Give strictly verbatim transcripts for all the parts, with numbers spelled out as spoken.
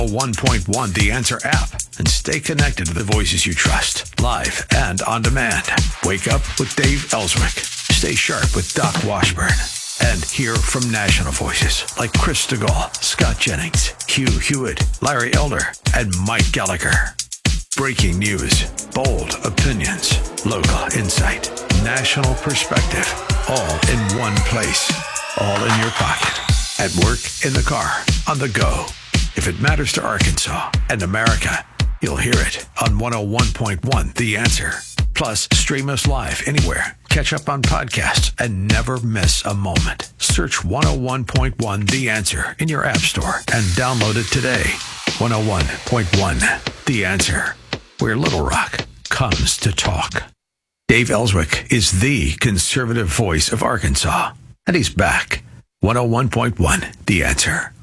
one point one The Answer app and stay connected to the voices you trust, live and on demand. Wake up with Dave Ellswick. Stay sharp with Doc Washburn. And hear from national voices like Chris DeGaulle, Scott Jennings, Hugh Hewitt, Larry Elder, and Mike Gallagher. Breaking news, bold opinions, local insight, national perspective, all in one place, all in your pocket, at work, in the car, on the go. If it matters to Arkansas and America, you'll hear it on one oh one point one The Answer. Plus, stream us live anywhere. Catch up on podcasts and never miss a moment. Search one oh one point one The Answer in your app store and download it today. one oh one point one The Answer, where Little Rock comes to talk. Dave Ellswick is the conservative voice of Arkansas, and he's back. one oh one point one The Answer.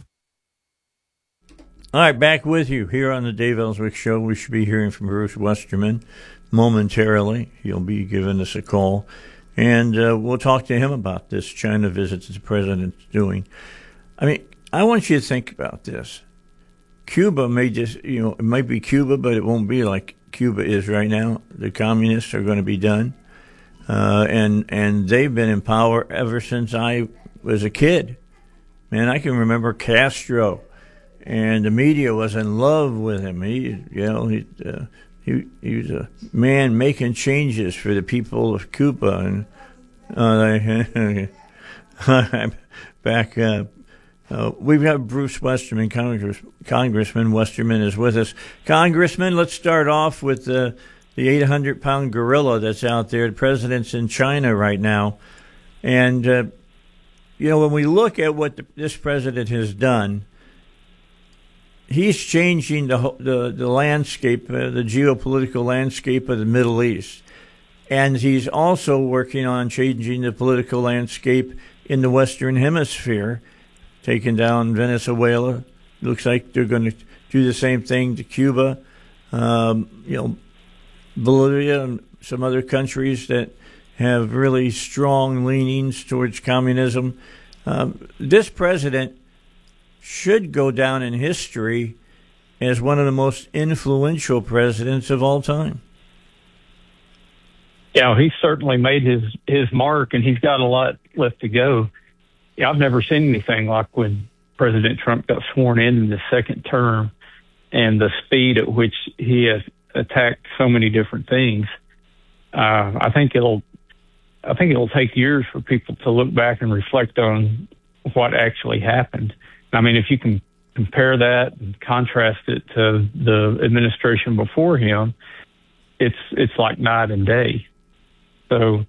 All right, back with you here on the Dave Ellswick Show. We should be hearing from Bruce Westerman momentarily. He'll be giving us a call, and uh, we'll talk to him about this China visit that the president's doing. I mean, I want you to think about this. Cuba may just, you know, it might be Cuba, but it won't be like Cuba is right now. The communists are going to be done, uh, and and they've been in power ever since I was a kid. Man, I can remember Castro. And the media was in love with him. He, you know, he, uh, he, he was a man making changes for the people of Cuba. And uh, back, uh, uh, we've got Bruce Westerman, Congress, Congressman Westerman is with us. Congressman, let's start off with uh, the eight hundred pound gorilla that's out there. The president's in China right now, and uh, you know, when we look at what the, this president has done. He's changing the the, the landscape, uh, the geopolitical landscape of the Middle East. And he's also working on changing the political landscape in the Western Hemisphere, taking down Venezuela. Looks like they're going to do the same thing to Cuba, um, you know, Bolivia and some other countries that have really strong leanings towards communism. Um, this president should go down in history as one of the most influential presidents of all time. Yeah, he certainly made his, his mark, and he's got a lot left to go. Yeah, I've never seen anything like when President Trump got sworn in in the second term and the speed at which he has attacked so many different things. Uh, I think it'll, I think it'll take years for people to look back and reflect on what actually happened. I mean, if you can compare that and contrast it to the administration before him, it's it's like night and day. So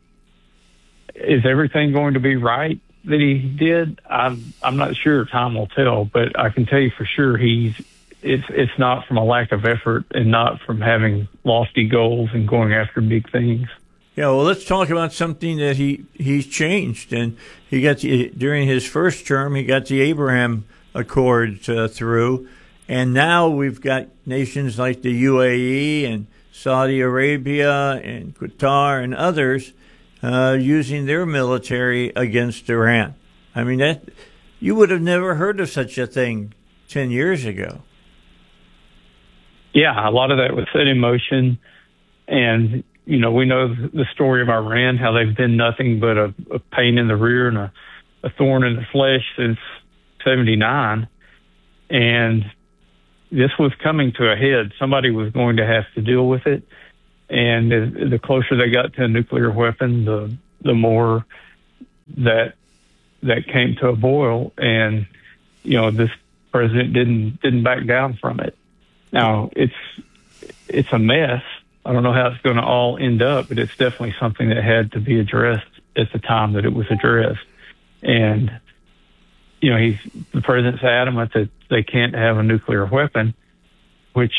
is everything going to be right that he did? I'm I'm not sure. Time will tell, but I can tell you for sure he's it's it's not from a lack of effort and not from having lofty goals and going after big things. Yeah, well, let's talk about something that he, he's changed. And he got the, during his first term, he got the Abraham Accords uh, through. And now we've got nations like the U A E and Saudi Arabia and Qatar and others uh, using their military against Iran. I mean, that you would have never heard of such a thing ten years ago. Yeah, a lot of that was set in motion. And you know, we know the story of Iran, how they've been nothing but a, a pain in the rear and a, a thorn in the flesh since seventy-nine. And this was coming to a head. Somebody was going to have to deal with it. And the, the closer they got to a nuclear weapon, the the more that that came to a boil. And, you know, this president didn't didn't back down from it. Now, it's it's a mess. I don't know how it's going to all end up, but it's definitely something that had to be addressed at the time that it was addressed. And, you know, he's the president's adamant that they can't have a nuclear weapon, which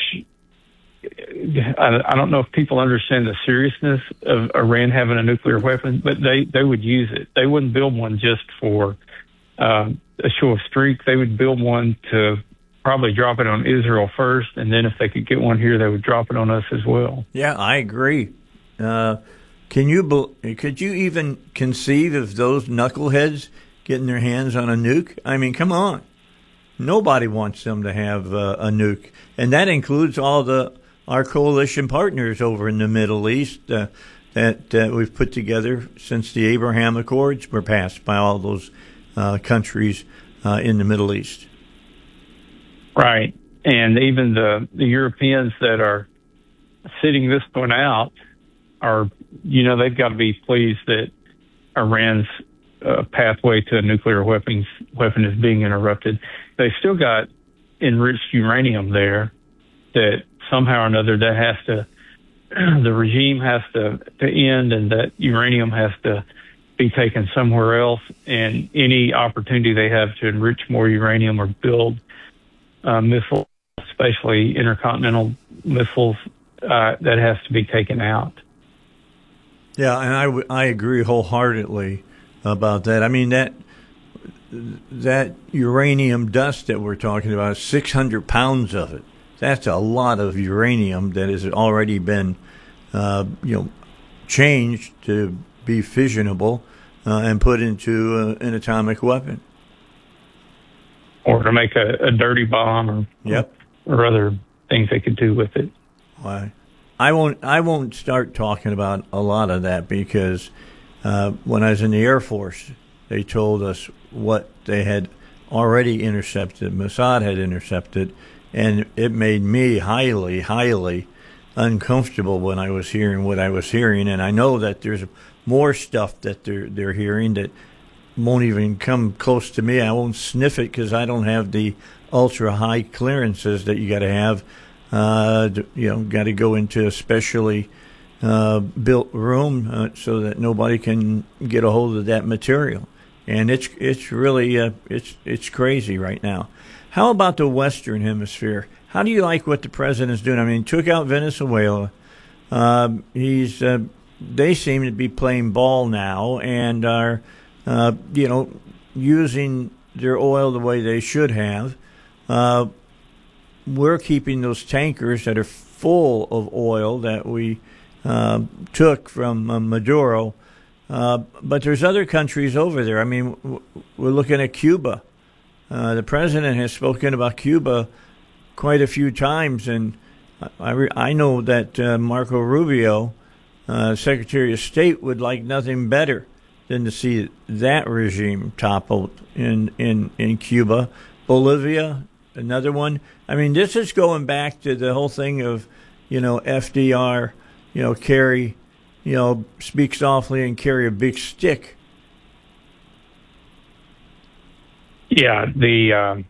I, I don't know if people understand the seriousness of Iran having a nuclear weapon, but they, they would use it. They wouldn't build one just for um, a show of strength. They would build one to probably drop it on Israel first, and then if they could get one here, they would drop it on us as well. Yeah, I agree. Uh, can you could you even conceive of those knuckleheads getting their hands on a nuke? I mean, come on. nobody wants them to have uh, a nuke, and that includes all the our coalition partners over in the Middle East uh, that uh, we've put together since the Abraham Accords were passed by all those uh, countries uh, in the Middle East. Right, and even the the Europeans that are sitting this one out are, you know, they've got to be pleased that Iran's uh, pathway to a nuclear weapons weapon is being interrupted. They still got enriched uranium there that somehow or another that has to, the regime has to, to end, and that uranium has to be taken somewhere else. And any opportunity they have to enrich more uranium or build uh, missiles, especially intercontinental missiles, uh, that has to be taken out. Yeah, and I, w- I agree wholeheartedly about that. I mean, that that uranium dust that we're talking about, six hundred pounds of it. That's a lot of uranium that has already been, uh, you know, changed to be fissionable uh, and put into uh, an atomic weapon. Or to make a, a dirty bomb, or yep. or other things they could do with it. Why? I won't. I won't start talking about a lot of that because uh, when I was in the Air Force, they told us what they had already intercepted, Mossad had intercepted, and it made me highly, highly uncomfortable when I was hearing what I was hearing. And I know that there's more stuff that they're they're hearing that won't even come close to me. I won't sniff it because I don't have the ultra high clearances that you got to have. Uh, you know, got to go into a specially uh, built room uh, so that nobody can get a hold of that material. And it's it's really uh, it's it's crazy right now. How about the Western Hemisphere? How do you like what the president's doing? I mean, he took out Venezuela. Uh, he's uh, they seem to be playing ball now and are uh, you know using their oil the way they should have. Uh, We're keeping those tankers that are full of oil that we uh, took from uh, Maduro. Uh, but there's other countries over there. I mean, w- we're looking at Cuba. Uh, the president has spoken about Cuba quite a few times, and I, re- I know that uh, Marco Rubio, uh, Secretary of State, would like nothing better than to see that regime toppled in, in, in Cuba. Bolivia, another one. I mean, this is going back to the whole thing of, you know, F D R, you know, carry, you know, speak softly and carry a big stick. Yeah, the um,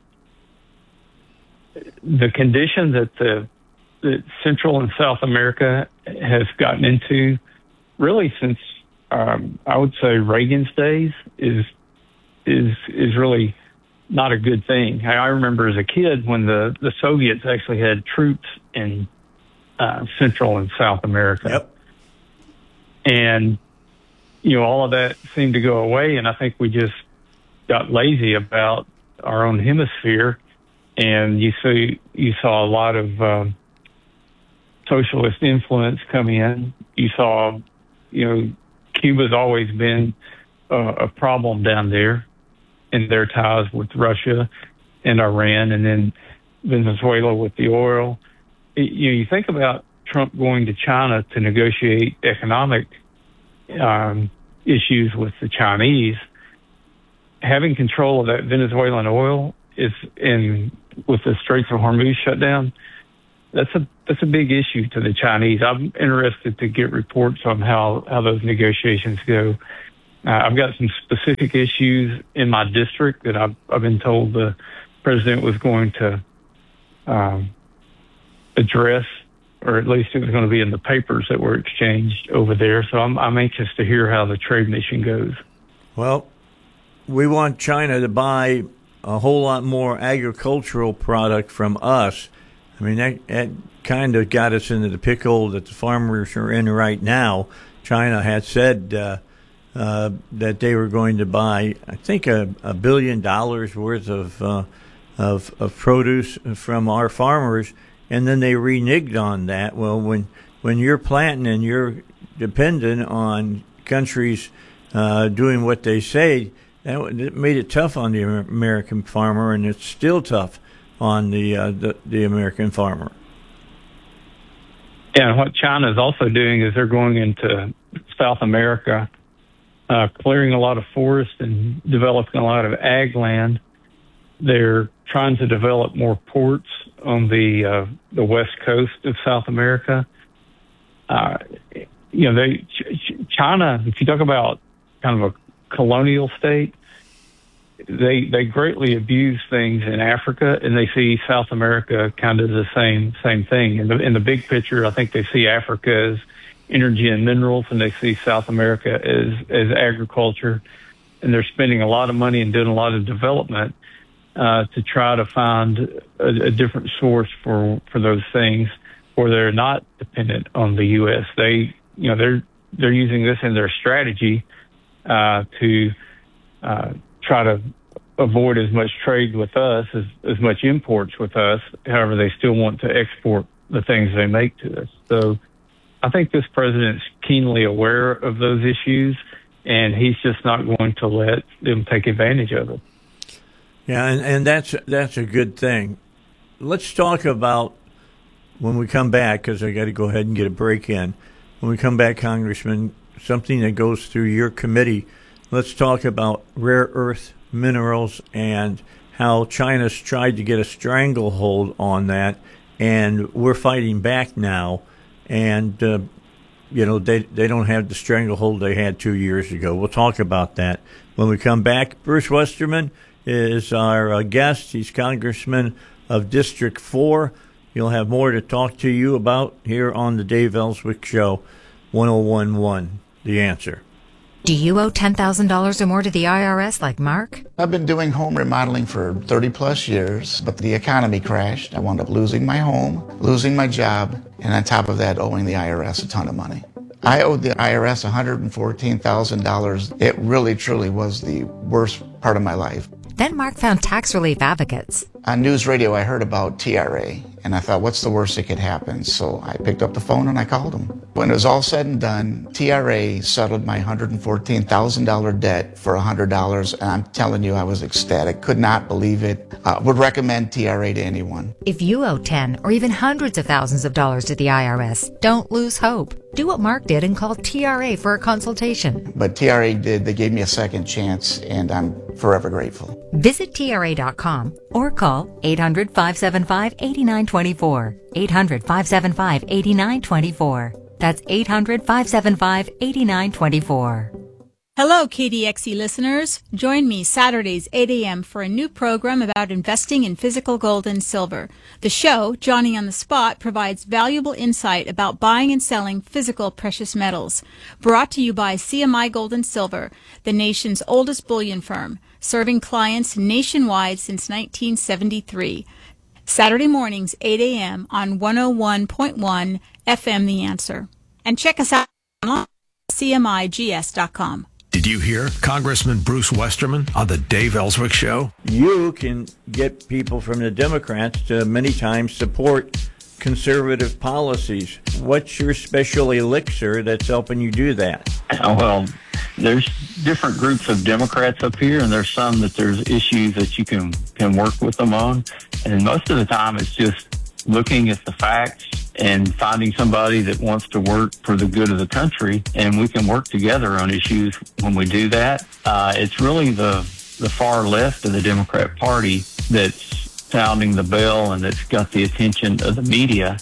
the condition that the that Central and South America has gotten into, really since um, I would say Reagan's days, is is is really not a good thing. I remember as a kid when the, the Soviets actually had troops in uh, Central and South America. Yep. And, you know, all of that seemed to go away, and I think we just got lazy about our own hemisphere. And you see, you saw a lot of um, socialist influence come in. You saw, you know, Cuba's always been uh, a problem down there in their ties with Russia and Iran, and then Venezuela with the oil. It, you know, you think about Trump going to China to negotiate economic um, issues with the Chinese. Having control of that Venezuelan oil is, in with the Straits of Hormuz shut down, that's a that's a big issue to the Chinese. I'm interested to get reports on how, how those negotiations go. Uh, I've got some specific issues in my district that I've, I've been told the president was going to um, address, or at least it was going to be in the papers that were exchanged over there. So I'm, I'm anxious to hear how the trade mission goes. Well, we want China to buy a whole lot more agricultural product from us. I mean, that, that kind of got us into the pickle that the farmers are in right now. China had said uh, Uh, that they were going to buy, I think, a, a billion dollars worth of, uh, of of produce from our farmers, and then they reneged on that. Well, when when you're planting and you're dependent on countries uh, doing what they say, that it made it tough on the American farmer, and it's still tough on the uh, the, the American farmer. Yeah, and what China is also doing is they're going into South America, uh, clearing a lot of forest and developing a lot of ag land. They're trying to develop more ports on the uh, the west coast of South America. Uh, you know, they China. If you talk about kind of a colonial state, they they greatly abuse things in Africa, and they see South America kind of the same same thing. In the in the big picture, I think they see Africa as energy and minerals, and they see South America as as agriculture, and they're spending a lot of money and doing a lot of development uh, to try to find a, a different source for for those things, where they're not dependent on the U S. They you know they're they're using this in their strategy uh, to uh, try to avoid as much trade with us, as, as much imports with us. However, they still want to export the things they make to us. So I think this president's keenly aware of those issues, and he's just not going to let them take advantage of it. Yeah, and, and that's that's a good thing. Let's talk about, when we come back, because I got to go ahead and get a break in. When we come back, Congressman, something that goes through your committee, let's talk about rare earth minerals and how China's tried to get a stranglehold on that, and we're fighting back now. And, uh, you know, they they don't have the stranglehold they had two years ago. We'll talk about that when we come back. Bruce Westerman is our uh, guest. He's Congressman of District four. You'll have more to talk to you about here on the Dave Ellswick Show, one oh one point one, The Answer. Do you owe ten thousand dollars or more to the I R S like Mark? I've been doing home remodeling for thirty plus years, but the economy crashed. I wound up losing my home, losing my job, and on top of that, owing the I R S a ton of money. I owed the I R S one hundred fourteen thousand dollars. It really, truly was the worst part of my life. Then Mark found tax relief advocates. On news radio, I heard about T R A, and I thought, what's the worst that could happen? So I picked up the phone and I called them. When it was all said and done, T R A settled my one hundred fourteen thousand dollars debt for one hundred dollars, and I'm telling you, I was ecstatic. Could not believe it. Uh, would recommend T R A to anyone. If you owe ten or even hundreds of thousands of dollars to the I R S, don't lose hope. Do what Mark did and call T R A for a consultation. But T R A did. They gave me a second chance, and I'm forever grateful. Visit T R A dot com or call eight hundred, five seven five, eight nine two four. eight hundred, five seven five, eight nine two four. That's eight hundred, five seven five, eight nine two four. Hello, K D X E listeners. Join me Saturdays, eight a.m. for a new program about investing in physical gold and silver. The show, Johnny on the Spot, provides valuable insight about buying and selling physical precious metals. Brought to you by C M I Gold and Silver, the nation's oldest bullion firm, serving clients nationwide since nineteen seventy-three. Saturday mornings, eight a.m. on one oh one point one F M The Answer. And check us out online at C M I G S dot com. Did you hear Congressman Bruce Westerman on the Dave Ellswick Show? You can get people from the Democrats to many times support conservative policies. What's your special elixir that's helping you do that? Well, there's different groups of Democrats up here, and there's some that there's issues that you can, can work with them on. And most of the time it's just looking at the facts and finding somebody that wants to work for the good of the country, and we can work together on issues when we do that. Uh, it's really the, the far left of the Democrat Party that's sounding the bell and that's got the attention of the media.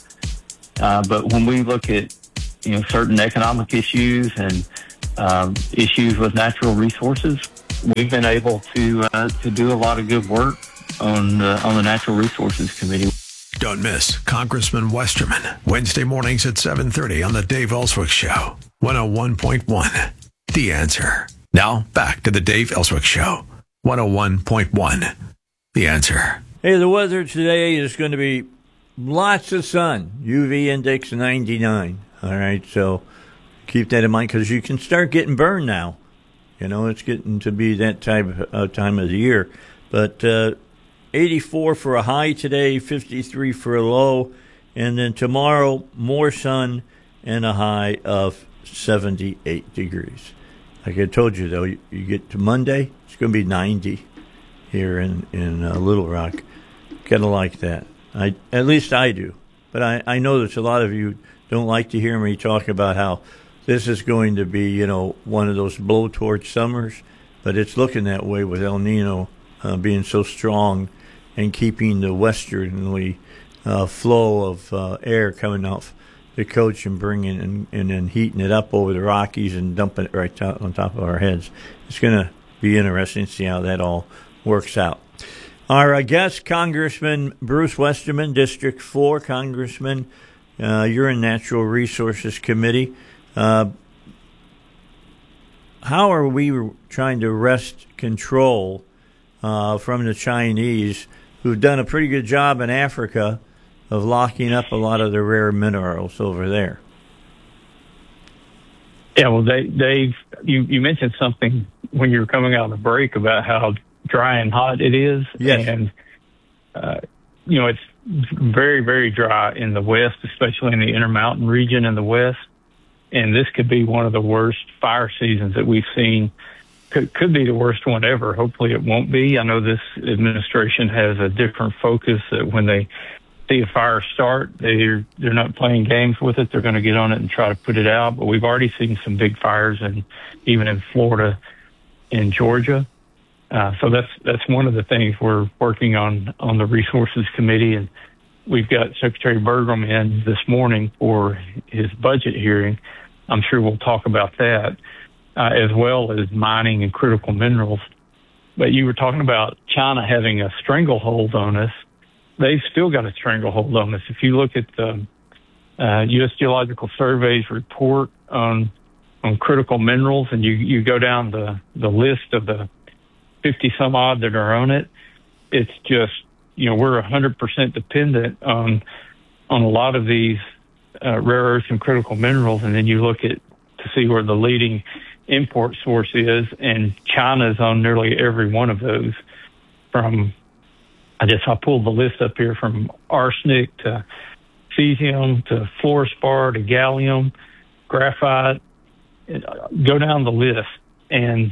Uh, but when we look at, you know, certain economic issues and um, issues with natural resources, we've been able to uh, to do a lot of good work on uh, on the Natural Resources Committee. Don't miss Congressman Westerman, Wednesday mornings at seven thirty on the Dave Ellswick Show, one oh one point one, The Answer. Now, back to the Dave Ellswick Show, one oh one point one, The Answer. Hey, the weather today is going to be lots of sun, U V index ninety-nine. All right, so keep that in mind because you can start getting burned now. You know, it's getting to be that type of uh, time of the year. But uh, eighty-four for a high today, fifty-three for a low, and then tomorrow more sun and a high of seventy-eight degrees. like I told you, though, you, you get to Monday, it's going to be ninety here in, in uh, Little Rock. Kind of like that. I At least I do. But I, I know that a lot of you don't like to hear me talk about how this is going to be, you know, one of those blowtorch summers. But it's looking that way with El Nino uh, being so strong and keeping the westerly uh, flow of uh, air coming off the coast and bringing and, and then heating it up over the Rockies and dumping it right top, on top of our heads. It's going to be interesting to see how that all works out. Our guest, Congressman Bruce Westerman, District four Congressman. Uh, you're in Natural Resources Committee. Uh, how are we trying to wrest control uh, from the Chinese, who've done a pretty good job in Africa of locking up a lot of the rare minerals over there? Yeah, well, Dave, Dave you, you mentioned something when you were coming out of the break about how dry and hot it is. Yes. And, uh, you know, it's very, very dry in the west, especially in the Intermountain region in the west. And this could be one of the worst fire seasons that we've seen. Could, could be the worst one ever. Hopefully it won't be. I know this administration has a different focus, that when they see a fire start, they're, they're not playing games with it. They're going to get on it and try to put it out. But we've already seen some big fires, and even in Florida and Georgia. Uh, so that's that's one of the things we're working on on the Resources Committee, and we've got Secretary Burgum in this morning for his budget hearing. I'm sure we'll talk about that, uh, as well as mining and critical minerals. But you were talking about China having a stranglehold on us. They've still got a stranglehold on us. If you look at the uh, U S Geological Survey's report on on critical minerals, and you, you go down the, the list of the fifty some odd that are on it, it's just, you know, we're one hundred percent dependent on on a lot of these uh, rare earths and critical minerals. And then you look at to see where the leading import source is, and China's on nearly every one of those. From, I guess I pulled the list up here, from arsenic to cesium to fluorspar to gallium, graphite. Go down the list, and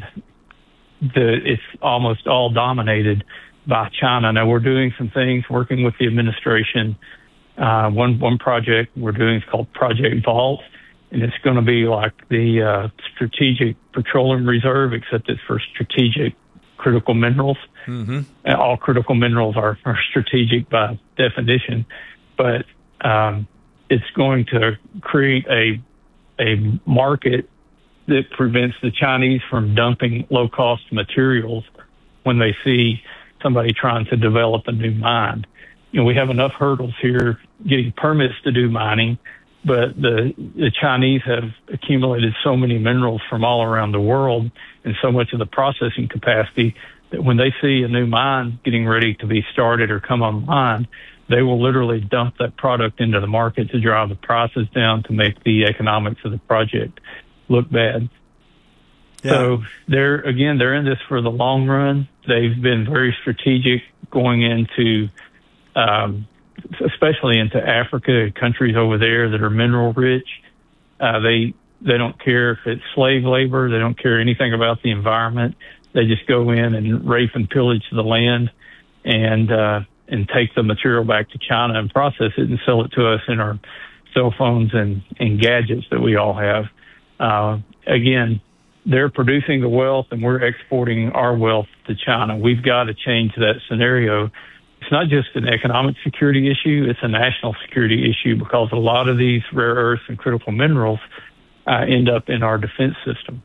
the it's almost all dominated by China. Now, we're doing some things working with the administration. Uh, one one project we're doing is called Project Vault, and it's going to be like the uh, Strategic Petroleum Reserve, except it's for strategic critical minerals. Mm-hmm. And all critical minerals are, are strategic by definition, but um, it's going to create a a market that prevents the Chinese from dumping low-cost materials when they see somebody trying to develop a new mine. You know, we have enough hurdles here getting permits to do mining, but the, the Chinese have accumulated so many minerals from all around the world and so much of the processing capacity that when they see a new mine getting ready to be started or come online, they will literally dump that product into the market to drive the prices down to make the economics of the project look bad. Yeah. So they're, again, they're in this for the long run. They've been very strategic going into, um, especially into Africa, countries over there that are mineral rich. Uh, they, they don't care if it's slave labor. They don't care anything about the environment. They just go in and rape and pillage the land and, uh, and take the material back to China and process it and sell it to us in our cell phones and, and gadgets that we all have. Uh, again, they're producing the wealth and we're exporting our wealth to China. We've got to change that scenario. It's not just an economic security issue, it's a national security issue, because a lot of these rare earths and critical minerals uh, end up in our defense system.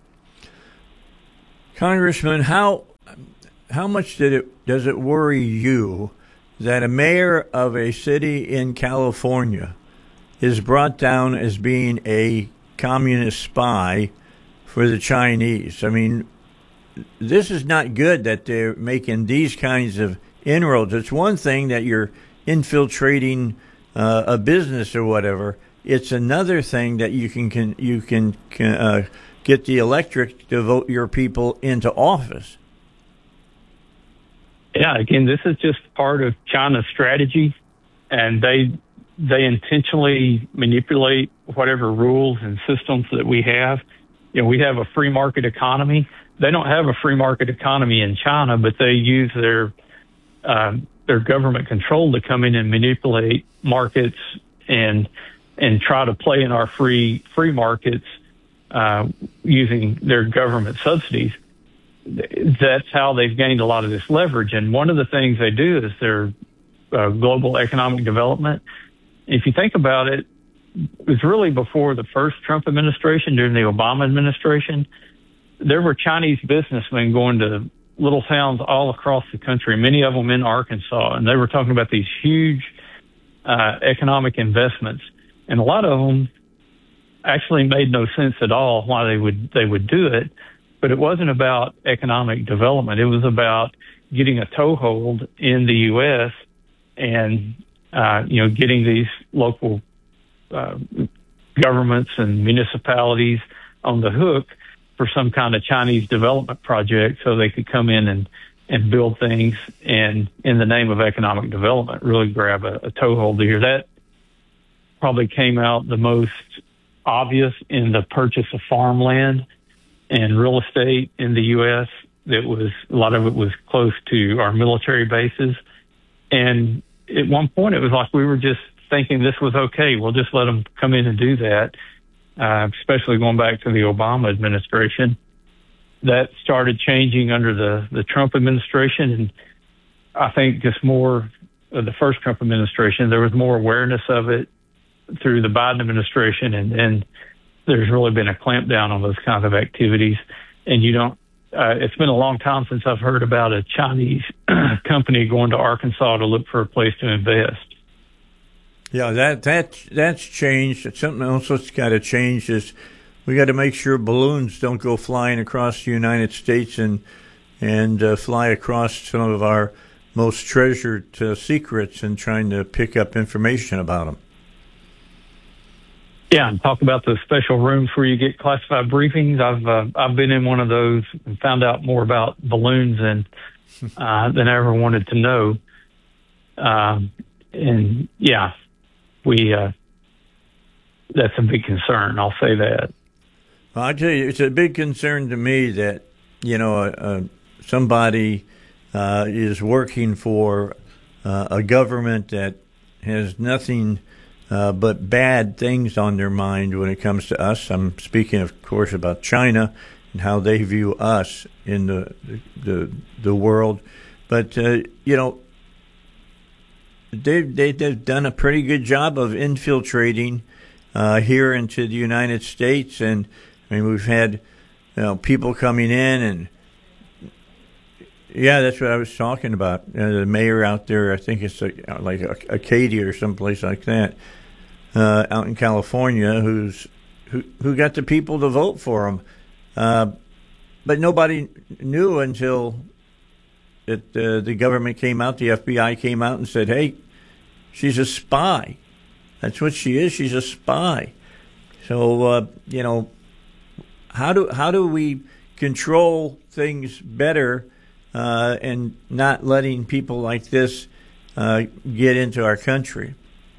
Congressman, how how much did it does it worry you that a mayor of a city in California is brought down as being a communist spy for the Chinese? I mean, this is not good that they're making these kinds of inroads. It's one thing that you're infiltrating uh, a business or whatever. It's another thing that you can, can you can, can uh, get the electorate to vote your people into office. Yeah, again, this is just part of China's strategy, and they they intentionally manipulate whatever rules and systems that we have you know, we have a free market economy. They don't have a free market economy in China, but they use their uh, their government control to come in and manipulate markets and and try to play in our free free markets uh, using their government subsidies. That's how they've gained a lot of this leverage. And one of the things they do is their uh, global economic development. If you think about it, it was really before the first Trump administration, during the Obama administration, there were Chinese businessmen going to little towns all across the country, many of them in Arkansas, and they were talking about these huge uh, economic investments. And a lot of them actually made no sense at all why they would they would do it. But it wasn't about economic development. It was about getting a toehold in the U S and, uh, you know, getting these local uh, governments and municipalities on the hook for some kind of Chinese development project so they could come in and, and build things and, in the name of economic development, really grab a, a toehold here. That probably came out the most obvious in the purchase of farmland and real estate in the U S. That was, a lot of it was close to our military bases. And at one point it was like we were just thinking this was okay. We'll just let them come in and do that, uh, especially going back to the Obama administration. That started changing under the, the Trump administration. And I think just more of the first Trump administration, there was more awareness of it through the Biden administration. And, and there's really been a clampdown on those kinds of activities. And you don't, uh, it's been a long time since I've heard about a Chinese company going to Arkansas to look for a place to invest. Yeah, that, that, that's changed. Something else that's got to change is we got to make sure balloons don't go flying across the United States and, and uh, fly across some of our most treasured uh, secrets and trying to pick up information about them. Yeah, and talk about the special rooms where you get classified briefings. I've uh, I've been in one of those and found out more about balloons than uh, than I ever wanted to know. Um, and yeah, we uh, that's a big concern. I'll say that. Well, I tell you, it's a big concern to me that you know uh, somebody uh, is working for uh, a government that has nothing Uh, but bad things on their mind when it comes to us. I'm speaking, of course, about China and how they view us in the the, the world. But, uh, you know, they've, they've done a pretty good job of infiltrating uh, here into the United States. And, I mean, we've had you know, people coming in and, yeah, that's what I was talking about. You know, the mayor out there, I think it's like, like Acadia or someplace like that. Uh, out in California, who's who who got the people to vote for him, uh, but nobody knew until it, uh, the government came out, the F B I came out and said, "Hey, she's a spy. That's what she is. She's a spy." So uh, you know, how do how do we control things better uh, and not letting people like this uh, get into our country?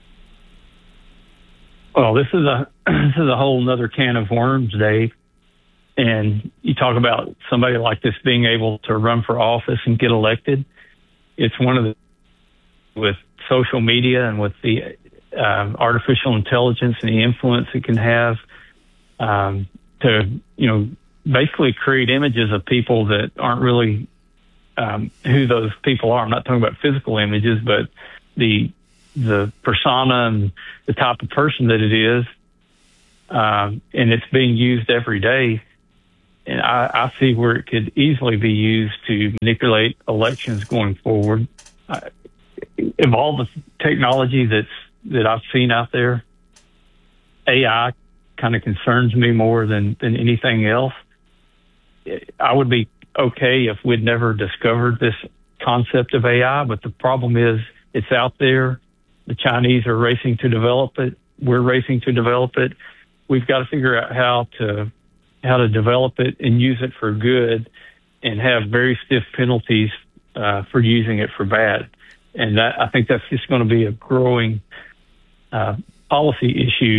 Well, this is a this is a whole nother can of worms, Dave. And you talk about somebody like this being able to run for office and get elected. It's one of the with social media and with the um, artificial intelligence and the influence it can have um, to you know basically create images of people that aren't really um, who those people are. I'm not talking about physical images, but the the persona and the type of person that it is, um, and it's being used every day. And I, I see where it could easily be used to manipulate elections going forward. Uh, of all the technology that's that I've seen out there, A I kind of concerns me more than, than anything else. I would be okay if we'd never discovered this concept of A I, but the problem is it's out there. The Chinese are racing to develop it. We're racing to develop it. We've got to figure out how to how to develop it and use it for good and have very stiff penalties uh, for using it for bad. And that, I think that's just going to be a growing uh, policy issue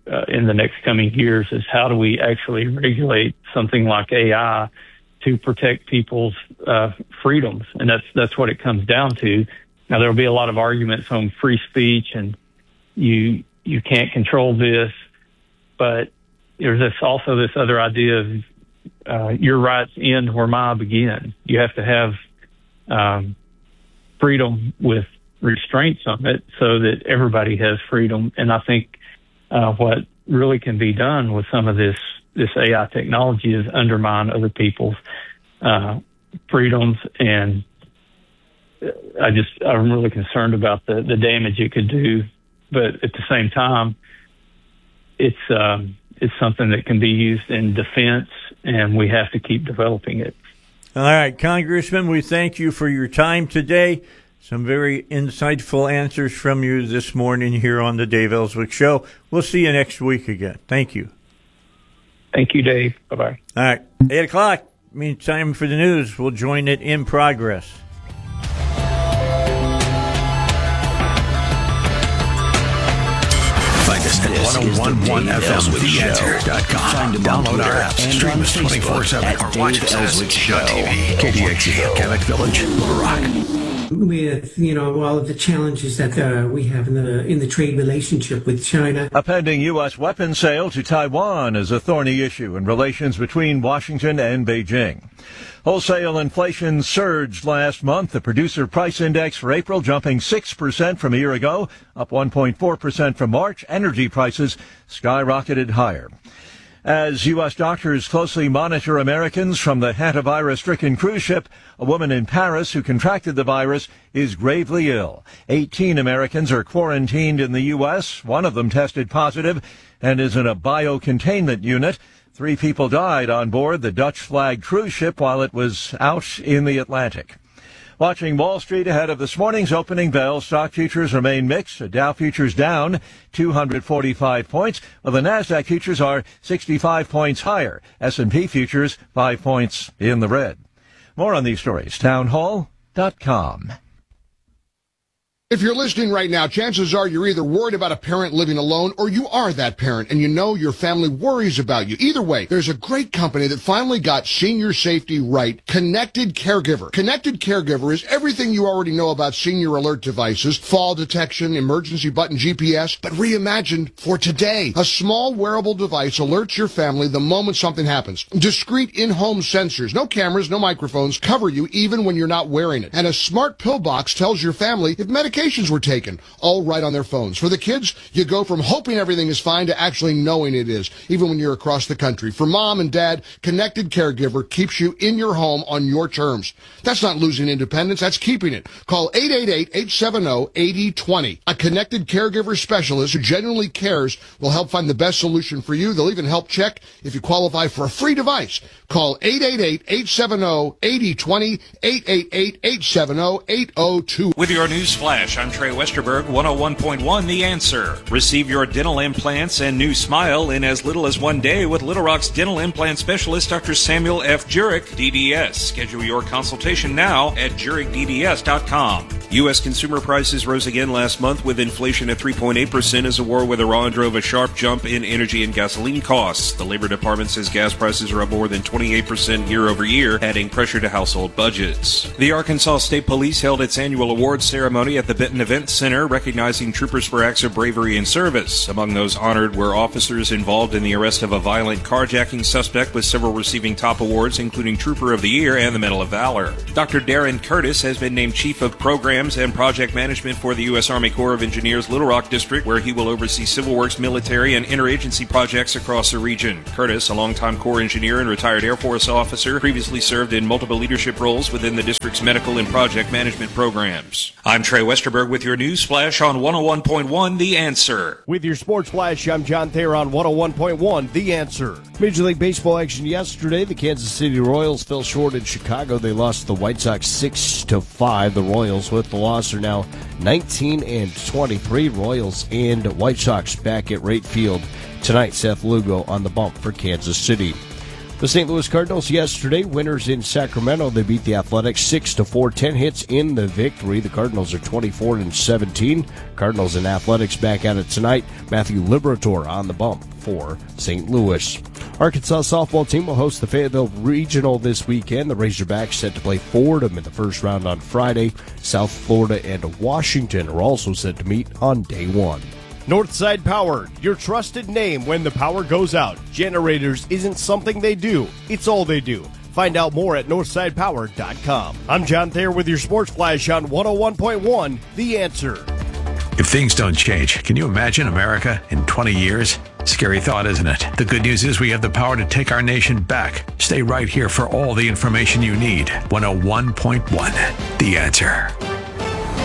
uh, in the next coming years is how do we actually regulate something like A I to protect people's uh, freedoms, and that's that's what it comes down to. Now there will be a lot of arguments on free speech, and you you can't control this, but there's this also this other idea of uh, your rights end where mine begin. You have to have um, freedom with restraints on it so that everybody has freedom. And I think uh, what really can be done with some of this this A I technology is undermine other people's uh, freedoms. And I just, I'm really concerned about the, the damage it could do. But at the same time, it's, um, it's something that can be used in defense, and we have to keep developing it. All right, Congressman, we thank you for your time today. Some very insightful answers from you this morning here on the Dave Ellswick Show. We'll see you next week again. Thank you. Thank you, Dave. Bye-bye. All right. eight o'clock. Means time for the news. We'll join it in progress. Find us at ten eleven F M, the answer dot com. Download our app, stream us twenty-four seven, or watch us at T V. K D X E, Kamek Village, Little Rock. With, you know, all of the challenges that uh, we have in the in the trade relationship with China. A pending U S weapons sale to Taiwan is a thorny issue in relations between Washington and Beijing. Wholesale inflation surged last month. The producer price index for April jumping six percent from a year ago, up one point four percent from March. Energy prices skyrocketed higher. As U S doctors closely monitor Americans from the hantavirus-stricken cruise ship, a woman in Paris who contracted the virus is gravely ill. eighteen Americans are quarantined in the U S. One of them tested positive and is in a biocontainment unit. Three people died on board the Dutch-flagged cruise ship while it was out in the Atlantic. Watching Wall Street ahead of this morning's opening bell, stock futures remain mixed. The Dow futures down two hundred forty-five points, while the NASDAQ futures are sixty-five points higher. S and P futures five points in the red. More on these stories, townhall dot com. If you're listening right now, chances are you're either worried about a parent living alone or you are that parent and you know your family worries about you. Either way, there's a great company that finally got senior safety right, Connected Caregiver. Connected Caregiver is everything you already know about senior alert devices, fall detection, emergency button G P S, but reimagined for today. A small wearable device alerts your family the moment something happens. Discreet in-home sensors, no cameras, no microphones, cover you even when you're not wearing it. And a smart pill box tells your family if medication were taken, all right on their phones. For the kids, you go from hoping everything is fine to actually knowing it is, even when you're across the country. For mom and dad, Connected Caregiver keeps you in your home on your terms. That's not losing independence, that's keeping it. Call eight eight eight, eight seven zero, eight zero two zero. A Connected Caregiver specialist who genuinely cares will help find the best solution for you. They'll even help check if you qualify for a free device. Call eight eight eight, eight seven zero, eight zero two zero, eight eight eight, eight seven zero, eight zero two zero. With your news flash, I'm Trey Westerberg, one oh one point one The Answer. Receive your dental implants and new smile in as little as one day with Little Rock's dental implant specialist, Doctor Samuel F. Jurek, D D S. Schedule your consultation now at jurek d d s dot com. U S consumer prices rose again last month with inflation at three point eight percent as the war with Iran drove a sharp jump in energy and gasoline costs. The Labor Department says gas prices are up more than twenty-eight percent year over year, adding pressure to household budgets. The Arkansas State Police held its annual awards ceremony at the Benton Event Center, recognizing troopers for acts of bravery and service. Among those honored were officers involved in the arrest of a violent carjacking suspect, with several receiving top awards, including Trooper of the Year and the Medal of Valor. Doctor Darren Curtis has been named Chief of Programs and Project Management for the U S Army Corps of Engineers Little Rock District, where he will oversee civil works, military, and interagency projects across the region. Curtis, a longtime Corps engineer and retired Air Force officer, previously served in multiple leadership roles within the district's medical and project management programs. I'm Trey Westerberg with your news flash on one oh one point one The Answer. With your sports flash, I'm John Thayer on one oh one point one The Answer. Major League Baseball action yesterday. The Kansas City Royals fell short in Chicago. They lost the White Sox six to five. The Royals, with the loss, are now nineteen and twenty-three. Royals and White Sox back at Wright Field tonight. Seth Lugo on the bump for Kansas City. The Saint Louis Cardinals yesterday, winners in Sacramento. They beat the Athletics six to four, ten hits in the victory. The Cardinals are twenty-four and seventeen. Cardinals and Athletics back at it tonight. Matthew Liberatore on the bump for Saint Louis. Arkansas softball team will host the Fayetteville Regional this weekend. The Razorbacks set to play Fordham in the first round on Friday. South Florida and Washington are also set to meet on day one. Northside Power, your trusted name when the power goes out. Generators isn't something they do, it's all they do. Find out more at northside power dot com. I'm John Thayer with your Sports Flash on one oh one point one, The Answer. If things don't change, can you imagine America in twenty years? Scary thought, isn't it? The good news is we have the power to take our nation back. Stay right here for all the information you need. one oh one point one, The Answer.